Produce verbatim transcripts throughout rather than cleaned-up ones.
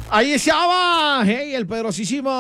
Ahí estaba, hey, el poderosísimo.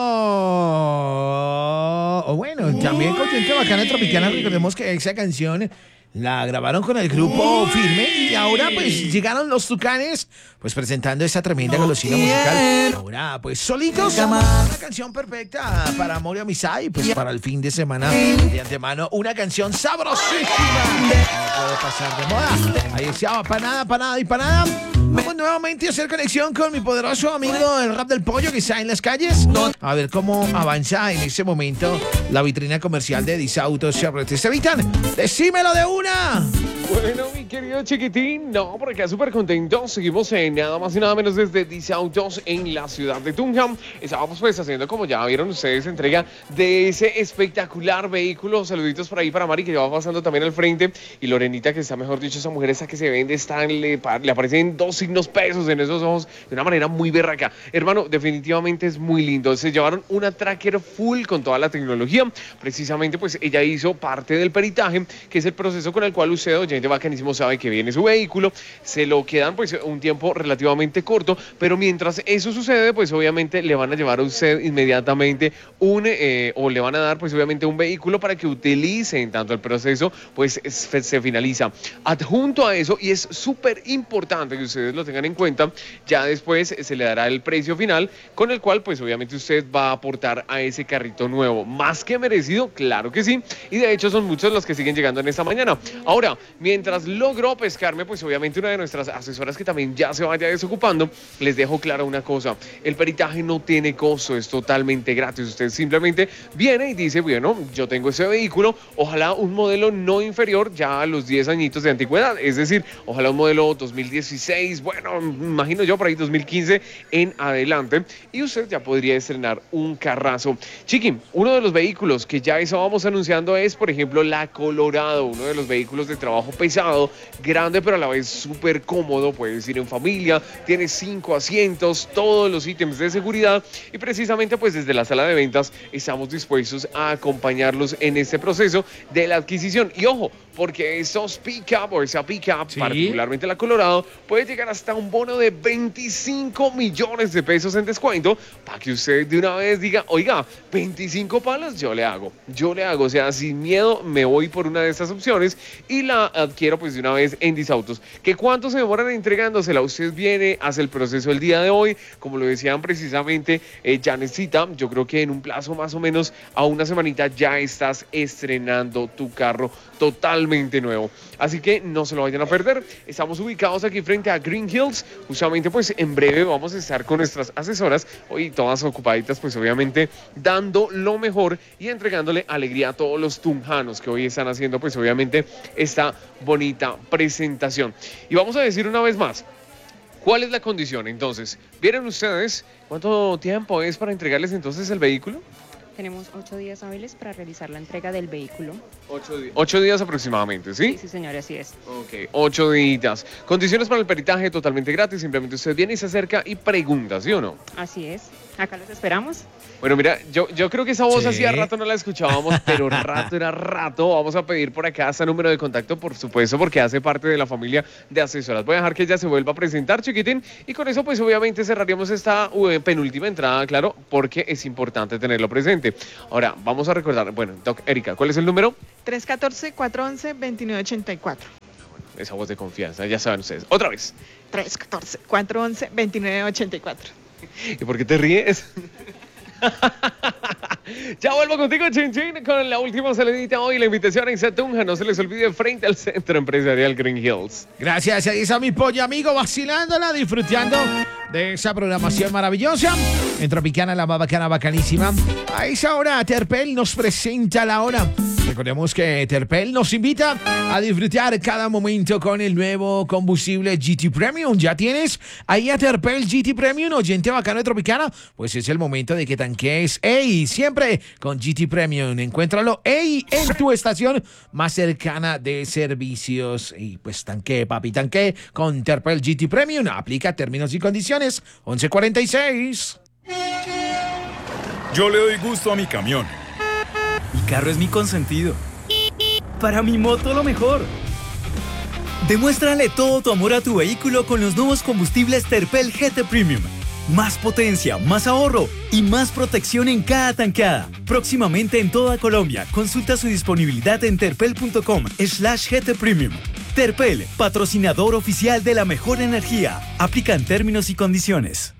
O bueno, también con gente bacana tropicana. Recordemos que esa canción la grabaron con el grupo Firme y ahora pues llegaron los Tucanes pues presentando esa tremenda golosina musical. Ahora pues solitos, una canción perfecta para amor y amistad y pues para el fin de semana de antemano una canción sabrosísima. No puede pasar de moda. Ahí estaba, para nada, para nada y para nada. Vamos nuevamente a hacer conexión con mi poderoso amigo del rap del pollo que está en las calles. A ver cómo avanza en este momento la vitrina comercial de Disautos Chevrolet. Estevitan, decímelo de una. Bueno, mi querido chiquitín, no, por acá súper contentos. Seguimos en nada más y nada menos desde Disautos en la ciudad de Tunja. Estábamos pues haciendo, como ya vieron ustedes, entrega de ese espectacular vehículo. Saluditos por ahí para Mari, que ya va pasando también al frente. Y Lorenita, que está, mejor dicho, esa mujer esa que se vende, está, le, le aparecen dos signos pesos en esos ojos de una manera muy berraca. Hermano, definitivamente es muy lindo. Se llevaron una tracker full con toda la tecnología. Precisamente, pues ella hizo parte del peritaje, que es el proceso con el cual usted, oyente bacanísimo, sabe que viene su vehículo. Se lo quedan pues un tiempo relativamente corto, pero mientras eso sucede, pues obviamente le van a llevar a usted inmediatamente un, eh, o le van a dar pues obviamente un vehículo para que utilice en tanto el proceso pues se finaliza. Adjunto a eso, y es súper importante que ustedes lo tengan en cuenta, ya después se le dará el precio final con el cual pues obviamente usted va a aportar a ese carrito nuevo. Más que merecido, claro que sí, y de hecho son muchos los que siguen llegando en esta mañana. Ahora, mientras logro pescarme pues obviamente una de nuestras asesoras que también ya se vaya desocupando, les dejo clara una cosa: el peritaje no tiene costo, es totalmente gratis. Usted simplemente viene y dice, bueno, yo tengo ese vehículo, ojalá un modelo no inferior ya a los diez añitos de antigüedad, es decir, ojalá un modelo dos mil dieciséis, bueno, imagino yo por ahí dos mil quince en adelante, y usted ya podría estrenar un carrazo. Chiqui, uno de los vehículos que ya estábamos anunciando es, por ejemplo, la Colorado, uno de los vehículos de trabajo pesado, grande pero a la vez súper cómodo. Puedes ir en familia, tiene cinco asientos, todos los ítems de seguridad, y precisamente pues desde la sala de ventas estamos dispuestos a acompañarlos en este proceso de la adquisición. Y ojo, porque esos pick-up o esa pick-up, ¿sí?, particularmente la Colorado, puede llegar hasta un bono de veinticinco millones de pesos en descuento, para que usted de una vez diga, oiga, veinticinco palos, yo le hago, yo le hago, o sea, sin miedo me voy por una de estas opciones y la adquiero pues de una vez en Disautos. ¿Que cuánto se demoran entregándosela? Usted viene, hace el proceso el día de hoy, como lo decían precisamente, eh, ya necesita, yo creo que en un plazo más o menos a una semanita ya estás estrenando tu carro totalmente nuevo. Así que no se lo vayan a perder. Estamos ubicados aquí frente a Green Hills. Justamente pues en breve vamos a estar con nuestras asesoras, hoy todas ocupaditas pues obviamente dando lo mejor y entregándole alegría a todos los tunjanos que hoy están haciendo pues obviamente esta bonita presentación. Y vamos a decir una vez más, ¿cuál es la condición? Entonces, ¿vieron ustedes cuánto tiempo es para entregarles entonces el vehículo? Tenemos ocho días hábiles para realizar la entrega del vehículo. Ocho, di- ocho días aproximadamente, ¿sí? Sí, sí, señor, así es. Ok, ocho días. Condiciones para el peritaje totalmente gratis. Simplemente usted viene y se acerca y pregunta, ¿sí o no? Así es. Acá los esperamos. Bueno, mira, yo, yo creo que esa voz Sí. hacía rato no la escuchábamos, pero rato era rato. Vamos a pedir por acá ese número de contacto, por supuesto, porque hace parte de la familia de asesoras. Voy a dejar que ella se vuelva a presentar, chiquitín, y con eso pues obviamente cerraríamos esta uh, penúltima entrada, claro, porque es importante tenerlo presente. Ahora, vamos a recordar, bueno, Doc, Erika, ¿cuál es el número? tres uno cuatro, cuatro uno uno, dos nueve ocho cuatro. Esa voz de confianza, ya saben ustedes. Otra vez. tres uno cuatro, cuatro uno uno, dos nueve ocho cuatro. ¿Y por qué te ríes? Ya vuelvo contigo, Chin Chin, con la última salidita hoy. La invitación en Tunja, no se les olvide, frente al Centro Empresarial Green Hills. Gracias, ahí está mi pollo amigo vacilándola, disfrutando de esa programación maravillosa. En Tropicana, la más bacana, bacanísima. A esa hora, Terpel nos presenta la hora. Recordemos que Terpel nos invita a disfrutar cada momento con el nuevo combustible G T Premium. ¿Ya tienes ahí a Terpel G T Premium, oyente bacano de Tropicana? Pues es el momento de que tanques. ¡Ey! Siempre con G T Premium. Encuéntralo, ¡ey!, en tu estación más cercana de servicios. Y pues tanque, papi, tanque con Terpel G T Premium. Aplica términos y condiciones. once cuarenta y seis. Yo le doy gusto a mi camión. Mi carro es mi consentido. Para mi moto, lo mejor. Demuéstrale todo tu amor a tu vehículo con los nuevos combustibles Terpel G T Premium. Más potencia, más ahorro y más protección en cada tanqueada. Próximamente en toda Colombia. Consulta su disponibilidad en terpel.com slash GT Premium. Terpel, patrocinador oficial de la mejor energía. Aplican términos y condiciones.